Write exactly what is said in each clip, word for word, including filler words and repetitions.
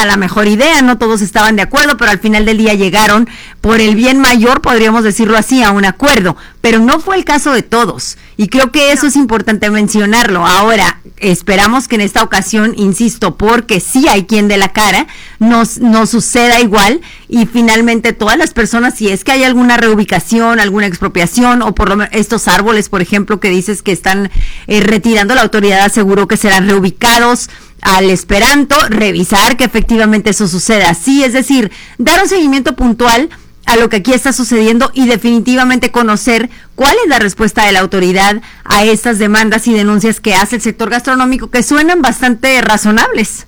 era la mejor idea, no todos estaban de acuerdo, pero al final del día llegaron por el bien mayor, podríamos decirlo así, a un acuerdo, pero no fue el caso de todos, y creo que eso es importante mencionarlo. Ahora, esperamos que en esta ocasión, insisto, porque sí hay quien dé la cara, no, no suceda igual, y finalmente todas las personas, si es que hay alguna reubicación, alguna expropiación, o por lo menos estos árboles, por ejemplo, que dices que están eh, retirando, la autoridad aseguró que serán reubicados al esperanto, revisar que efectivamente eso suceda así, es decir, dar un seguimiento puntual a lo que aquí está sucediendo y definitivamente conocer cuál es la respuesta de la autoridad a estas demandas y denuncias que hace el sector gastronómico, que suenan bastante razonables.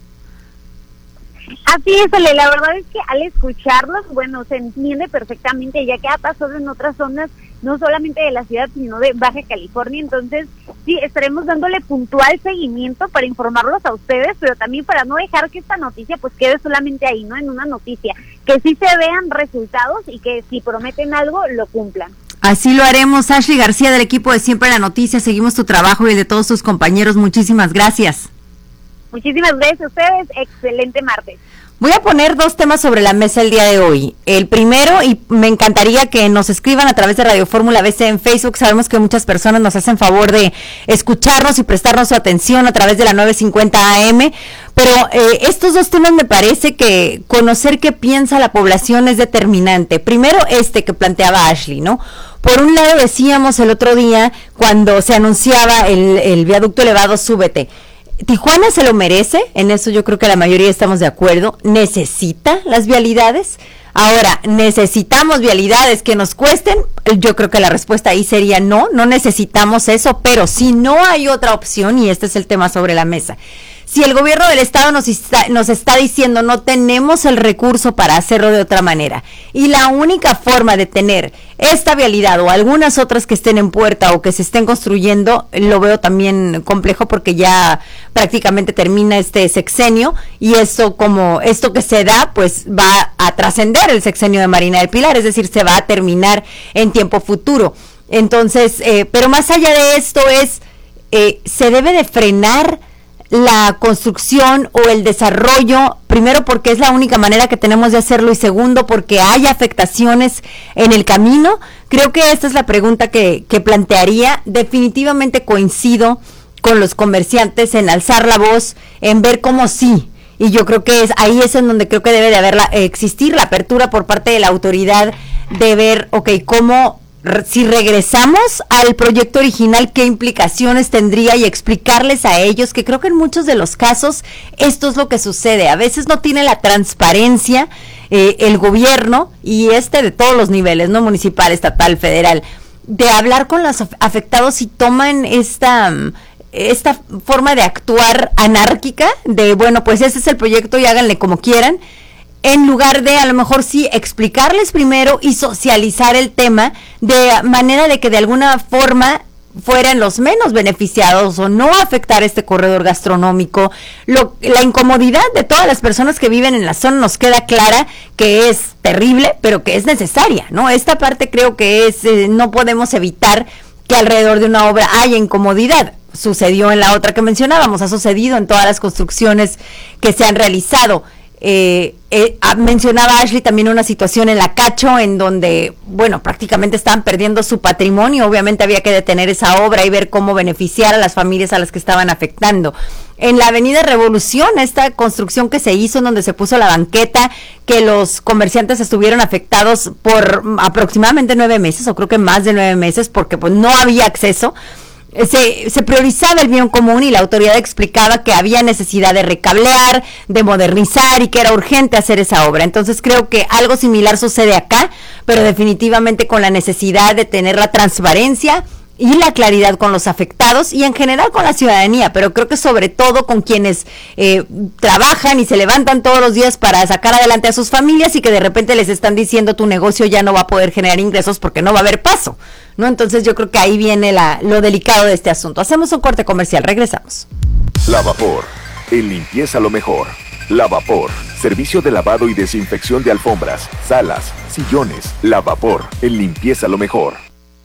Así es, Ale, la verdad es que al escucharlos, bueno, se entiende perfectamente, ya que ha pasado en otras zonas, no solamente de la ciudad, sino de Baja California. Entonces, sí, estaremos dándole puntual seguimiento para informarlos a ustedes, pero también para no dejar que esta noticia pues quede solamente ahí, ¿no? En una noticia, que sí se vean resultados y que si prometen algo, lo cumplan. Así lo haremos. Ashley García, del equipo de Siempre la Noticia, seguimos tu trabajo y el de todos tus compañeros. Muchísimas gracias. Muchísimas gracias a ustedes, excelente martes. Voy a poner dos temas sobre la mesa el día de hoy. El primero, y me encantaría que nos escriban a través de Radio Fórmula B C en Facebook, sabemos que muchas personas nos hacen favor de escucharnos y prestarnos su atención a través de la nueve cincuenta A M, pero eh, estos dos temas me parece que conocer qué piensa la población es determinante. Primero este que planteaba Ashley, ¿no? Por un lado decíamos el otro día, cuando se anunciaba el, el viaducto elevado Súbete, Tijuana se lo merece, en eso yo creo que la mayoría estamos de acuerdo, necesita las vialidades. Ahora, ¿necesitamos vialidades que nos cuesten? Yo creo que la respuesta ahí sería no, no necesitamos eso, pero si no hay otra opción, y este es el tema sobre la mesa, si el gobierno del estado nos está, nos está diciendo no tenemos el recurso para hacerlo de otra manera, y la única forma de tener esta vialidad o algunas otras que estén en puerta o que se estén construyendo, lo veo también complejo porque ya prácticamente termina este sexenio, y esto como esto que se da pues va a trascender el sexenio de Marina del Pilar, es decir, se va a terminar en tiempo futuro. Entonces, eh, pero más allá de esto es, eh, se debe de frenar la construcción o el desarrollo, primero porque es la única manera que tenemos de hacerlo, y segundo porque hay afectaciones en el camino. Creo que esta es la pregunta que, que plantearía. Definitivamente coincido con los comerciantes en alzar la voz, en ver cómo sí, y yo creo que es ahí es en donde creo que debe de haber la, existir la apertura por parte de la autoridad de ver, ok, cómo, si regresamos al proyecto original, qué implicaciones tendría, y explicarles a ellos que creo que en muchos de los casos esto es lo que sucede. A veces no tiene la transparencia eh, el gobierno, y este de todos los niveles, no municipal, estatal, federal, de hablar con los afectados y toman esta esta forma de actuar anárquica de, bueno, pues ese es el proyecto y háganle como quieran, en lugar de a lo mejor sí explicarles primero y socializar el tema de manera de que de alguna forma fueran los menos beneficiados o no afectar este corredor gastronómico. Lo, la incomodidad de todas las personas que viven en la zona nos queda clara que es terrible, pero que es necesaria, ¿no? Esta parte creo que es, eh, no podemos evitar que alrededor de una obra haya incomodidad. Sucedió en la otra que mencionábamos, ha sucedido en todas las construcciones que se han realizado. Eh, eh, mencionaba Ashley también una situación en la Cacho en donde, bueno, prácticamente estaban perdiendo su patrimonio. Obviamente había que detener esa obra y ver cómo beneficiar a las familias a las que estaban afectando. En la Avenida Revolución, esta construcción que se hizo en donde se puso la banqueta, que los comerciantes estuvieron afectados por aproximadamente nueve meses, o creo que más de nueve meses, porque pues no había acceso. Se, se priorizaba el bien común y la autoridad explicaba que había necesidad de recablear, de modernizar y que era urgente hacer esa obra. Entonces creo que algo similar sucede acá, pero definitivamente con la necesidad de tener la transparencia y la claridad con los afectados y en general con la ciudadanía, pero creo que sobre todo con quienes eh, trabajan y se levantan todos los días para sacar adelante a sus familias y que de repente les están diciendo tu negocio ya no va a poder generar ingresos porque no va a haber paso, ¿no? Entonces yo creo que ahí viene la, lo delicado de este asunto. Hacemos un corte comercial, regresamos. Lavapor, en limpieza lo mejor. Lavapor, servicio de lavado y desinfección de alfombras, salas, sillones. Lavapor, en limpieza lo mejor.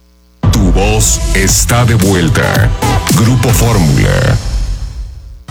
Tu voz está de vuelta. Grupo Fórmula.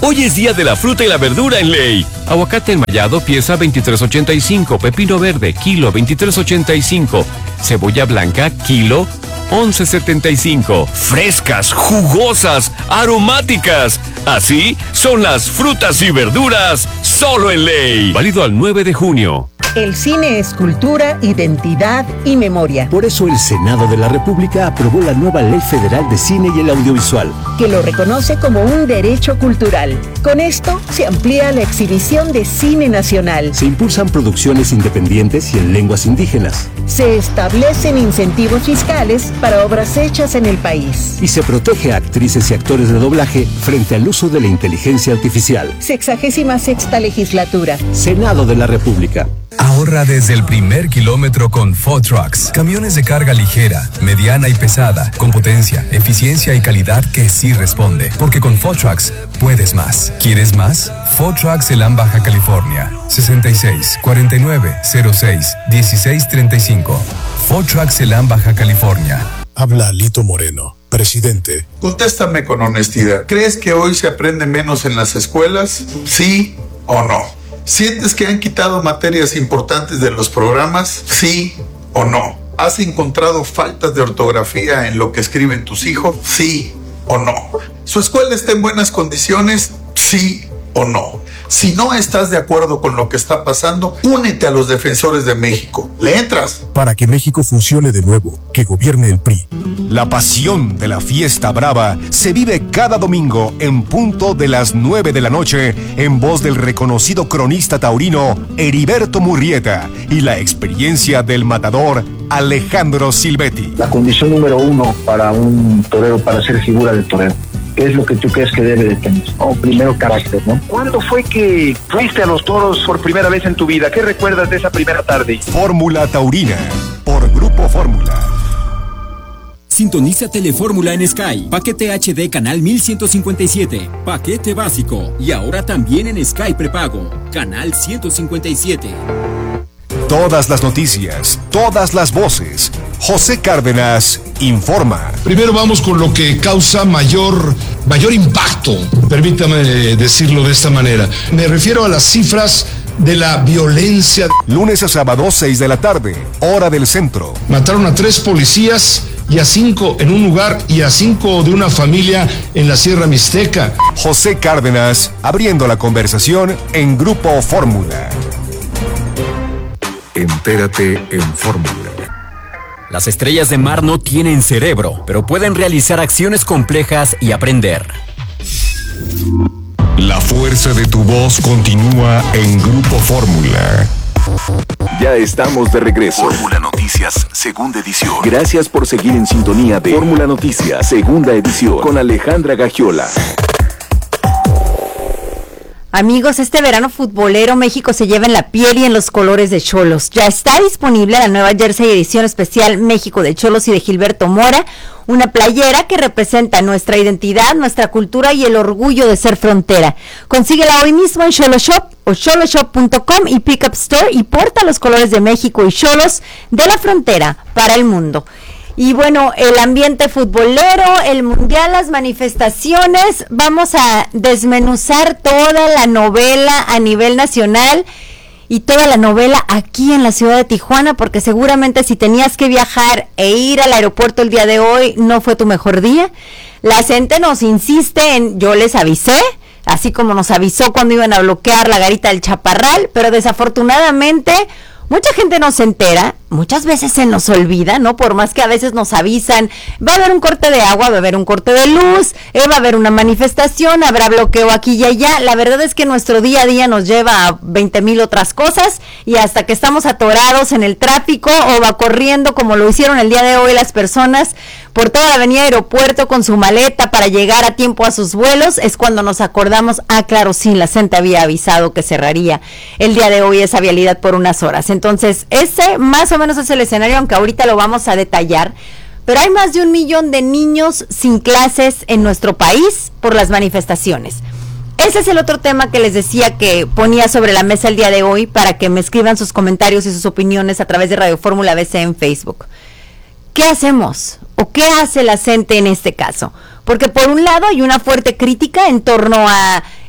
Hoy es día de la fruta y la verdura en Ley. Aguacate enmayado pieza veintitrés ochenta y cinco, pepino verde kilo veintitrés ochenta y cinco, cebolla blanca kilo once setenta y cinco. Frescas, jugosas, aromáticas. Así son las frutas y verduras solo en Ley. Válido al nueve de junio. El cine es cultura, identidad y memoria. Por eso el Senado de la República aprobó la nueva Ley Federal de Cine y el Audiovisual, que lo reconoce como un derecho cultural. Con esto se amplía la exhibición de cine nacional. Se impulsan producciones independientes y en lenguas indígenas. Se establecen incentivos fiscales para obras hechas en el país. Y se protege a actrices y actores de doblaje frente al uso de la inteligencia artificial. Sexagésima sexta legislatura. Senado de la República. Ahorra desde el primer kilómetro con Ford Trucks. Camiones de carga ligera, mediana y pesada, con potencia, eficiencia y calidad que sí responde. Porque con Ford Trucks puedes más. ¿Quieres más? Ford Trucks Elam, Baja California. sesenta y seis, cuarenta y nueve, cero seis, dieciséis treinta y cinco. Ford Trucks Elam, Baja California. Habla Lito Moreno, presidente. Contéstame con honestidad. ¿Crees que hoy se aprende menos en las escuelas? ¿Sí o no? ¿Sientes que han quitado materias importantes de los programas? ¿Sí o no? ¿Has encontrado faltas de ortografía en lo que escriben tus hijos? ¿Sí o no? ¿Su escuela está en buenas condiciones? ¿Sí o no? Si no estás de acuerdo con lo que está pasando, únete a los defensores de México. ¿Le entras? Para que México funcione de nuevo, que gobierne el P R I. La pasión de la fiesta brava se vive cada domingo en punto de las nueve de la noche en voz del reconocido cronista taurino Heriberto Murrieta y la experiencia del matador Alejandro Silvetti. La condición número uno para un torero, para ser figura del torero, ¿qué es lo que tú crees que debe de tener? Oh, primero, carácter, ¿no? ¿Cuándo fue que fuiste a los toros por primera vez en tu vida? ¿Qué recuerdas de esa primera tarde? Fórmula Taurina, por Grupo Fórmula. Sintoniza Telefórmula en Sky. Paquete H D canal mil ciento cincuenta y siete. Paquete básico. Y ahora también en Sky prepago. Canal ciento cincuenta y siete. Todas las noticias, todas las voces. José Cárdenas informa. Primero vamos con lo que causa mayor, mayor impacto, permítame decirlo de esta manera. Me refiero a las cifras de la violencia. Lunes a sábado, seis de la tarde, hora del centro. Mataron a tres policías y a cinco en un lugar y a cinco de una familia en la Sierra Mixteca. José Cárdenas abriendo la conversación en Grupo Fórmula. Entérate en Fórmula. Las estrellas de mar no tienen cerebro, pero pueden realizar acciones complejas y aprender. La fuerza de tu voz continúa en Grupo Fórmula. Ya estamos de regreso. Fórmula Noticias, segunda edición. Gracias por seguir en sintonía de Fórmula Noticias, segunda edición, con Alejandra Gagiola. Amigos, este verano futbolero México se lleva en la piel y en los colores de Xolos. Ya está disponible la nueva jersey edición especial México de Xolos y de Gilberto Mora, una playera que representa nuestra identidad, nuestra cultura y el orgullo de ser frontera. Consíguela hoy mismo en Xolos Shop o xolos shop punto com y Pickup Store y porta los colores de México y Xolos de la frontera para el mundo. Y bueno, el ambiente futbolero, el mundial, las manifestaciones, vamos a desmenuzar toda la novela a nivel nacional y toda la novela aquí en la ciudad de Tijuana, porque seguramente si tenías que viajar e ir al aeropuerto el día de hoy, no fue tu mejor día. La gente nos insiste en, yo les avisé, así como nos avisó cuando iban a bloquear la garita del Chaparral, pero desafortunadamente mucha gente no se entera, muchas veces se nos olvida, ¿no? Por más que a veces nos avisan, va a haber un corte de agua, va a haber un corte de luz, eh, va a haber una manifestación, habrá bloqueo aquí y allá. La verdad es que nuestro día a día nos lleva a veinte mil otras cosas y hasta que estamos atorados en el tráfico o va corriendo como lo hicieron el día de hoy las personas por toda la avenida Aeropuerto con su maleta para llegar a tiempo a sus vuelos, es cuando nos acordamos, ah, claro, sí, la C E N T E había avisado que cerraría el día de hoy esa vialidad por unas horas. Entonces, ese más o menos es el escenario, aunque ahorita lo vamos a detallar, pero hay más de un millón de niños sin clases en nuestro país por las manifestaciones. Ese es el otro tema que les decía que ponía sobre la mesa el día de hoy para que me escriban sus comentarios y sus opiniones a través de Radio Fórmula B C en Facebook. ¿Qué hacemos? ¿O qué hace la C E N T E en este caso? Porque por un lado hay una fuerte crítica en torno a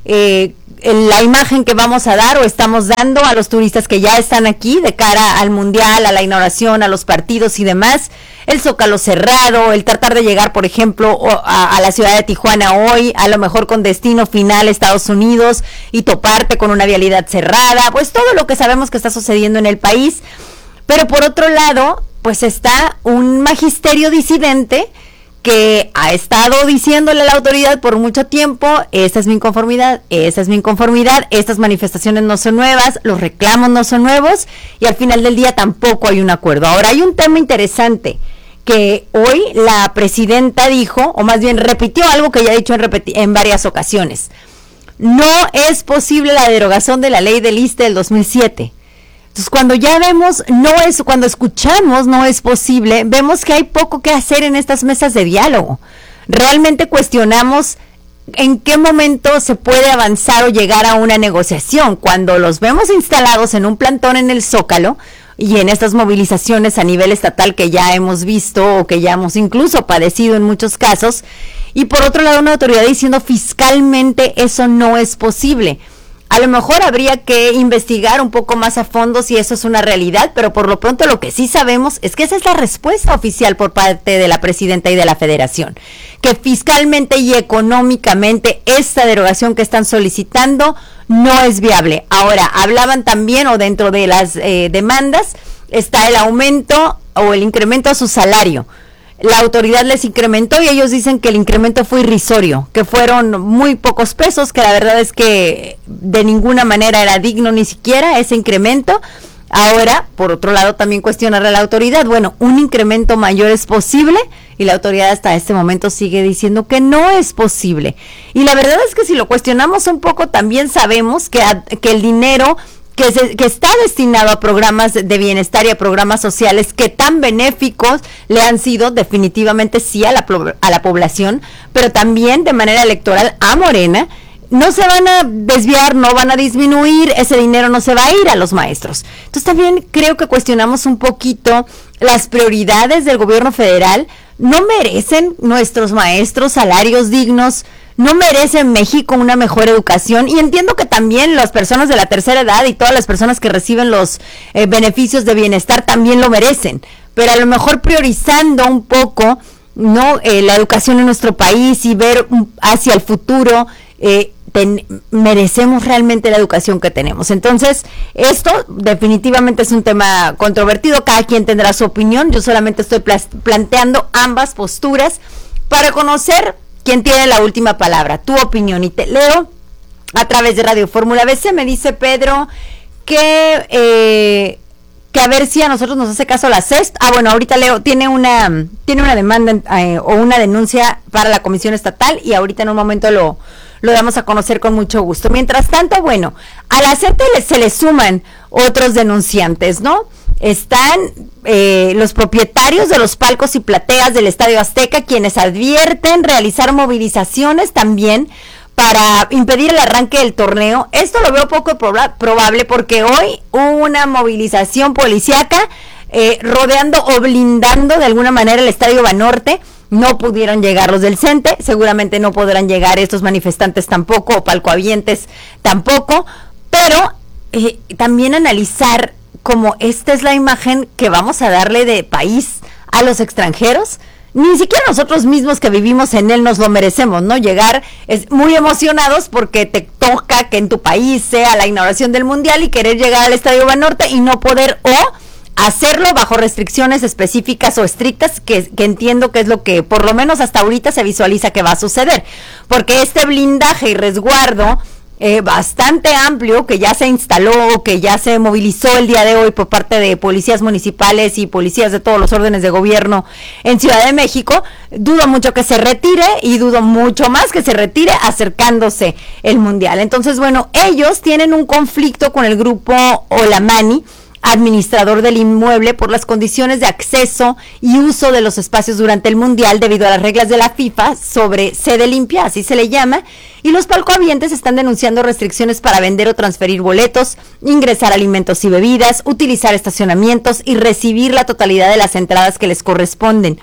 eh, la imagen que vamos a dar o estamos dando a los turistas que ya están aquí de cara al mundial, a la inauguración, a los partidos y demás. El Zócalo cerrado, el tratar de llegar, por ejemplo, a, a la ciudad de Tijuana hoy, a lo mejor con destino final Estados Unidos y toparte con una vialidad cerrada, pues todo lo que sabemos que está sucediendo en el país. Pero por otro lado, pues está un magisterio disidente que ha estado diciéndole a la autoridad por mucho tiempo, esta es mi inconformidad, esta es mi inconformidad, estas manifestaciones no son nuevas, los reclamos no son nuevos, y al final del día tampoco hay un acuerdo. Ahora, hay un tema interesante, que hoy la presidenta dijo, o más bien repitió algo que ya ha dicho en, repeti- en varias ocasiones. No es posible la derogación de la ley del I S S S T E del dos mil siete. Entonces, cuando ya vemos, no es, cuando escuchamos no es posible, vemos que hay poco que hacer en estas mesas de diálogo. Realmente cuestionamos en qué momento se puede avanzar o llegar a una negociación. Cuando los vemos instalados en un plantón en el Zócalo y en estas movilizaciones a nivel estatal que ya hemos visto o que ya hemos incluso padecido en muchos casos, y por otro lado una autoridad diciendo fiscalmente eso no es posible. A lo mejor habría que investigar un poco más a fondo si eso es una realidad, pero por lo pronto lo que sí sabemos es que esa es la respuesta oficial por parte de la presidenta y de la federación, que fiscalmente y económicamente esta derogación que están solicitando no es viable. Ahora, hablaban también, o dentro de las eh, demandas, está el aumento o el incremento a su salario. La autoridad les incrementó y ellos dicen que el incremento fue irrisorio, que fueron muy pocos pesos, que la verdad es que de ninguna manera era digno ni siquiera ese incremento. Ahora, por otro lado, también cuestionar a la autoridad. Bueno, un incremento mayor es posible y la autoridad hasta este momento sigue diciendo que no es posible. Y la verdad es que si lo cuestionamos un poco, también sabemos que, a, que el dinero Que, se, que está destinado a programas de bienestar y a programas sociales que tan benéficos le han sido definitivamente sí a la, a la población, pero también de manera electoral a Morena, no se van a desviar, no van a disminuir, ese dinero no se va a ir a los maestros. Entonces también creo que cuestionamos un poquito las prioridades del gobierno federal. ¿No merecen nuestros maestros salarios dignos? ¿No merece México una mejor educación? Y entiendo que también las personas de la tercera edad y todas las personas que reciben los eh, beneficios de bienestar también lo merecen, pero a lo mejor priorizando un poco, ¿no? Eh, la educación en nuestro país y ver hacia el futuro, eh, ten, merecemos realmente la educación que tenemos. Entonces, esto definitivamente es un tema controvertido, cada quien tendrá su opinión, yo solamente estoy plas- planteando ambas posturas para conocer quién tiene la última palabra, tu opinión, y te leo a través de Radio Fórmula B C. Me dice Pedro que eh, que a ver si a nosotros nos hace caso la C E S T. Ah, bueno, ahorita leo, tiene una tiene una demanda eh, o una denuncia para la Comisión Estatal y ahorita en un momento lo lo damos a conocer con mucho gusto. Mientras tanto, bueno, a la C E T le, se le suman otros denunciantes, ¿no? Están eh, los propietarios de los palcos y plateas del Estadio Azteca, quienes advierten realizar movilizaciones también para impedir el arranque del torneo. Esto lo veo poco proba- probable porque hoy hubo una movilización policíaca eh, rodeando o blindando de alguna manera el Estadio Banorte. No pudieron llegar los del CENTE, seguramente no podrán llegar estos manifestantes tampoco, o palcohabientes tampoco, pero eh, también analizar como esta es la imagen que vamos a darle de país a los extranjeros. Ni siquiera nosotros mismos que vivimos en él nos lo merecemos, ¿no? Llegar es muy emocionados porque te toca que en tu país sea la inauguración del Mundial y querer llegar al Estadio Banorte y no poder, o hacerlo bajo restricciones específicas o estrictas, que, que entiendo que es lo que por lo menos hasta ahorita se visualiza que va a suceder, porque este blindaje y resguardo Eh, bastante amplio que ya se instaló, que ya se movilizó el día de hoy por parte de policías municipales y policías de todos los órdenes de gobierno en Ciudad de México, dudo mucho que se retire y dudo mucho más que se retire acercándose el Mundial. Entonces, bueno, ellos tienen un conflicto con el grupo Olamani, administrador del inmueble, por las condiciones de acceso y uso de los espacios durante el Mundial debido a las reglas de la FIFA sobre sede limpia, así se le llama, y los palcohabientes están denunciando restricciones para vender o transferir boletos, ingresar alimentos y bebidas, utilizar estacionamientos y recibir la totalidad de las entradas que les corresponden.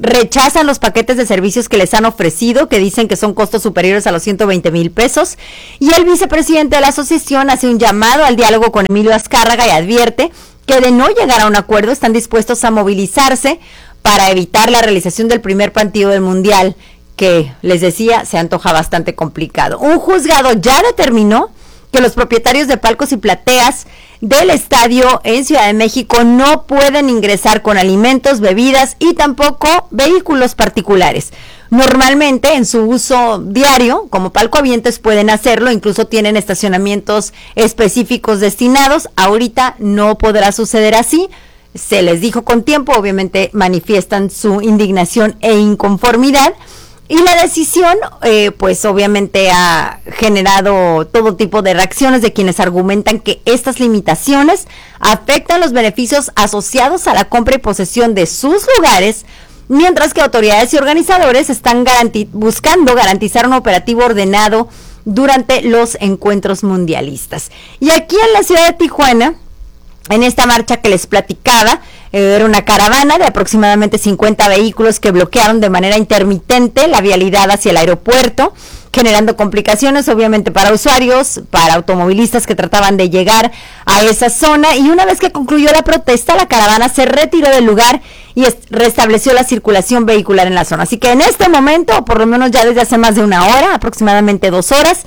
rechazan los paquetes de servicios que les han ofrecido, que dicen que son costos superiores a los ciento veinte mil pesos. Y el vicepresidente de la asociación hace un llamado al diálogo con Emilio Azcárraga y advierte que de no llegar a un acuerdo están dispuestos a movilizarse para evitar la realización del primer partido del Mundial, que les decía se antoja bastante complicado. Un juzgado ya determinó que los propietarios de palcos y plateas del estadio en Ciudad de México no pueden ingresar con alimentos, bebidas y tampoco vehículos particulares. Normalmente en su uso diario, como palcohabientes pueden hacerlo, incluso tienen estacionamientos específicos destinados. Ahorita no podrá suceder así. Se les dijo con tiempo, obviamente manifiestan su indignación e inconformidad. Y la decisión, eh, pues obviamente ha generado todo tipo de reacciones de quienes argumentan que estas limitaciones afectan los beneficios asociados a la compra y posesión de sus lugares, mientras que autoridades y organizadores están garanti- buscando garantizar un operativo ordenado durante los encuentros mundialistas. Y aquí en la ciudad de Tijuana, en esta marcha que les platicaba, eh, era una caravana de aproximadamente cincuenta vehículos que bloquearon de manera intermitente la vialidad hacia el aeropuerto, generando complicaciones obviamente para usuarios, para automovilistas que trataban de llegar a esa zona. Y una vez que concluyó la protesta, la caravana se retiró del lugar y restableció la circulación vehicular en la zona. Así que en este momento, o por lo menos ya desde hace más de una hora, aproximadamente dos horas,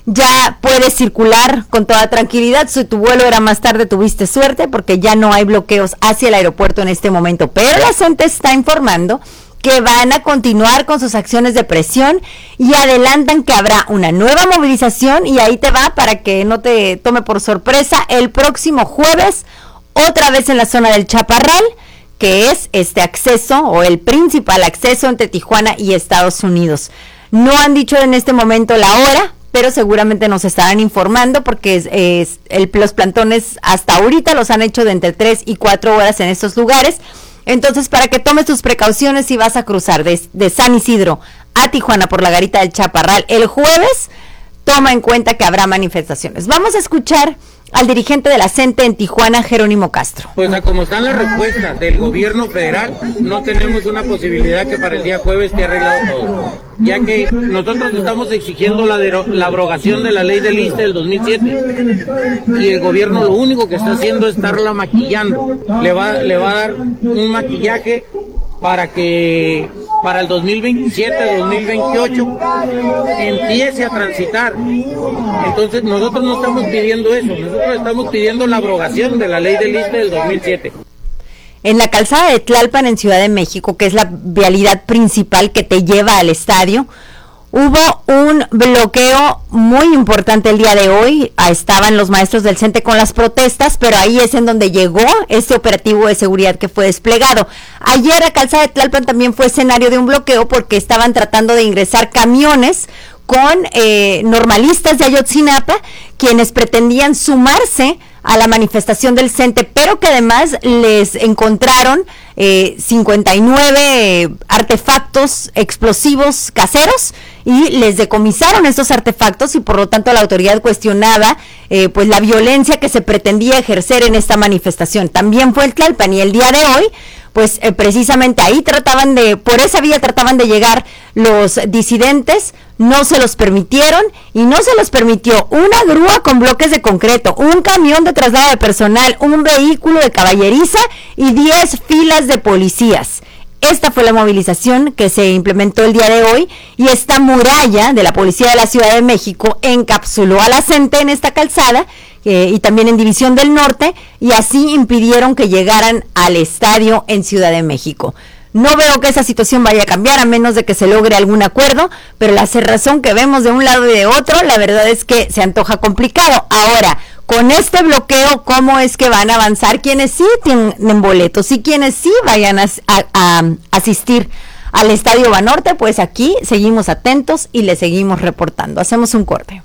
ya puedes circular con toda tranquilidad. Si tu vuelo era más tarde, tuviste suerte porque ya no hay bloqueos hacia el aeropuerto en este momento. Pero la gente está informando que van a continuar con sus acciones de presión y adelantan que habrá una nueva movilización, y ahí te va para que no te tome por sorpresa, el próximo jueves, otra vez en la zona del Chaparral, que es este acceso o el principal acceso entre Tijuana y Estados Unidos. No han dicho en este momento la hora, pero seguramente nos estarán informando porque es, es el, los plantones hasta ahorita los han hecho de entre tres y cuatro horas en estos lugares. Entonces, para que tomes tus precauciones si vas a cruzar de, de San Isidro a Tijuana por la Garita del Chaparral el jueves, toma en cuenta que habrá manifestaciones. Vamos a escuchar al dirigente de la CENTE en Tijuana, Jerónimo Castro. Pues a como están las respuestas del gobierno federal, no tenemos una posibilidad que para el día jueves esté arreglado todo, ya que nosotros estamos exigiendo la, dero- la abrogación de la ley del I S S S T E del dos mil siete, y el gobierno lo único que está haciendo es estarla maquillando. Le va, le va a dar un maquillaje para que para el dos mil veintisiete, dos mil veintiocho empiece a transitar. Entonces nosotros no estamos pidiendo eso, nosotros estamos pidiendo la abrogación de la ley del I S S S T E del dos mil siete. En la calzada de Tlalpan en Ciudad de México, que es la vialidad principal que te lleva al estadio, hubo un bloqueo muy importante el día de hoy. Ahí estaban los maestros del CENTE con las protestas, pero ahí es en donde llegó este operativo de seguridad que fue desplegado. Ayer la calzada de Tlalpan también fue escenario de un bloqueo porque estaban tratando de ingresar camiones con eh, normalistas de Ayotzinapa, quienes pretendían sumarse a la manifestación del CENTE, pero que además les encontraron eh, cincuenta y nueve artefactos explosivos caseros y les decomisaron estos artefactos, y por lo tanto la autoridad cuestionaba eh, pues la violencia que se pretendía ejercer en esta manifestación. También fue el Tlalpan, y el día de hoy pues eh, precisamente ahí trataban de, por esa vía trataban de llegar los disidentes, no se los permitieron, y no se los permitió una grúa con bloques de concreto, un camión de traslado de personal, un vehículo de caballeriza y diez filas de policías. Esta fue la movilización que se implementó el día de hoy, y esta muralla de la Policía de la Ciudad de México encapsuló a la CENTE en esta calzada eh, y también en División del Norte, y así impidieron que llegaran al estadio en Ciudad de México. No veo que esa situación vaya a cambiar a menos de que se logre algún acuerdo, pero la cerrazón que vemos de un lado y de otro, la verdad es que se antoja complicado. Ahora, con este bloqueo, ¿cómo es que van a avanzar quienes sí tienen boletos y quienes sí vayan a, a, a asistir al Estadio Banorte? Pues aquí seguimos atentos y le seguimos reportando. Hacemos un corte.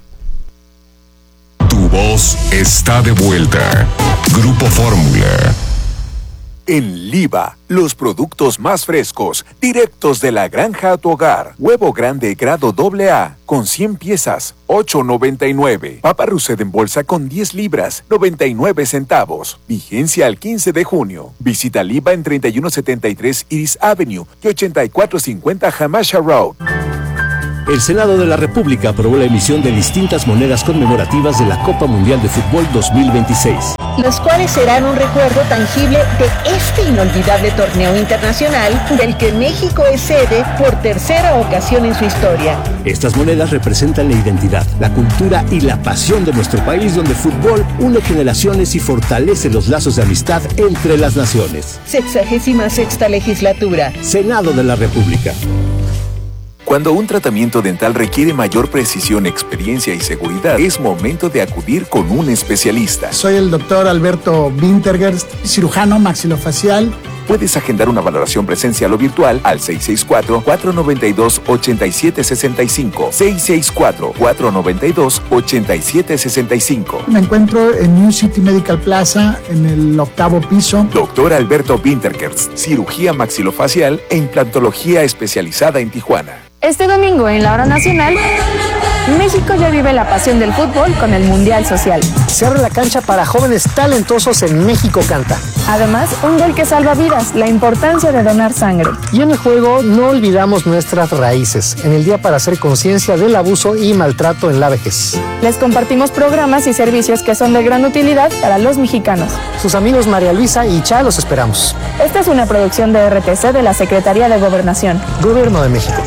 Tu voz está de vuelta. Grupo Fórmula. En Liva, los productos más frescos, directos de la granja a tu hogar. Huevo grande grado doble A, con cien piezas, ocho noventa y nueve. Papa Russet en bolsa con diez libras, noventa y nueve centavos. Vigencia al quince de junio. Visita Liva en treinta y uno setenta y tres Iris Avenue y ochenta y cuatro cincuenta Hamasha Road. El Senado de la República aprobó la emisión de distintas monedas conmemorativas de la Copa Mundial de Fútbol dos mil veintiséis. Los cuales serán un recuerdo tangible de este inolvidable torneo internacional del que México es sede por tercera ocasión en su historia. Estas monedas representan la identidad, la cultura y la pasión de nuestro país, donde el fútbol une generaciones y fortalece los lazos de amistad entre las naciones. Sexagésima sexta legislatura. Senado de la República. Cuando un tratamiento dental requiere mayor precisión, experiencia y seguridad, es momento de acudir con un especialista. Soy el doctor Alberto Wintergerst, cirujano maxilofacial. Puedes agendar una valoración presencial o virtual al seis seis cuatro, cuatro nueve dos, ocho siete seis cinco, seis seis cuatro, cuatro nueve dos, ocho siete seis cinco. Me encuentro en New City Medical Plaza, en el octavo piso. Doctor Alberto Wintergerst, cirugía maxilofacial e implantología especializada en Tijuana. Este domingo en la Hora Nacional, México ya vive la pasión del fútbol con el Mundial Social. Se abre la cancha para jóvenes talentosos en México Canta. Además, un gol que salva vidas, la importancia de donar sangre. Y en el juego no olvidamos nuestras raíces, en el día para hacer conciencia del abuso y maltrato en la vejez. Les compartimos programas y servicios que son de gran utilidad para los mexicanos. Sus amigos María Luisa y Cha los esperamos. Esta es una producción de R T C de la Secretaría de Gobernación. Gobierno de México.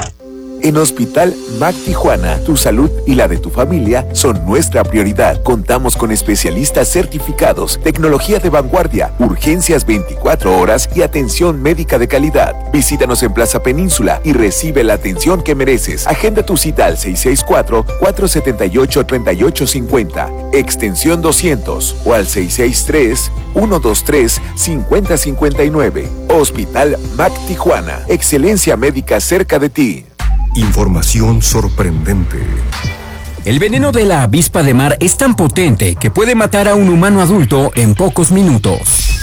En Hospital M A C Tijuana, tu salud y la de tu familia son nuestra prioridad. Contamos con especialistas certificados, tecnología de vanguardia, urgencias veinticuatro horas y atención médica de calidad. Visítanos en Plaza Península y recibe la atención que mereces. Agenda tu cita al seis seis cuatro, cuatro siete ocho, tres ocho cinco cero, extensión doscientos o al seis seis tres, uno dos tres, cinco cero cinco nueve. Hospital M A C Tijuana. Excelencia médica cerca de ti. Información sorprendente. El veneno de la avispa de mar es tan potente que puede matar a un humano adulto en pocos minutos.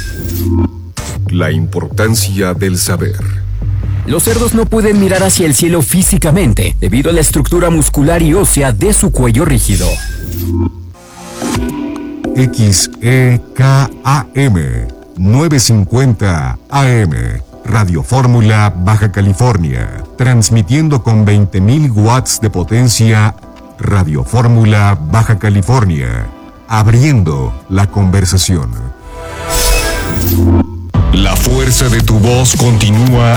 La importancia del saber. Los cerdos no pueden mirar hacia el cielo físicamente debido a la estructura muscular y ósea de su cuello rígido. X E K A M novecientos cincuenta A M Radio Fórmula, Baja California, transmitiendo con veinte mil watts de potencia. Radio Fórmula, Baja California, abriendo la conversación. La fuerza de tu voz continúa